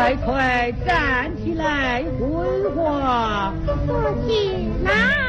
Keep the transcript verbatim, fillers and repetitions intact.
快快站起来，回话。 父亲哪